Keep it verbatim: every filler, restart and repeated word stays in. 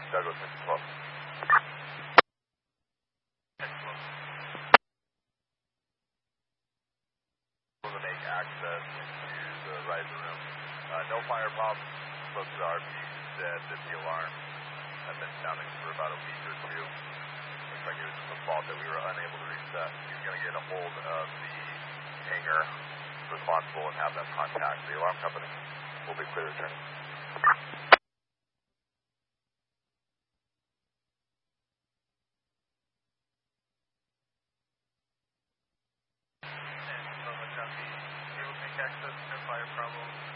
Douglas six twelve. To make access into the riser room. Uh, no fire pop. Spoke to the R P, said that the alarm had been sounding for about a week or two. Looks like it was just a fault that we were unable to reset. He's going to get a hold of the hangar responsible and have them contact the alarm company. We'll be clear to return. And so much on the able to make access, no fire problem.